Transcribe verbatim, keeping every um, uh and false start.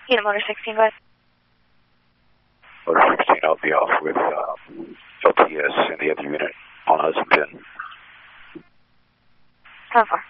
Unit Motor sixteen, go ahead. Motor sixteen, I'll be off with uh, L T S and the other unit on Hudson ten. ten four.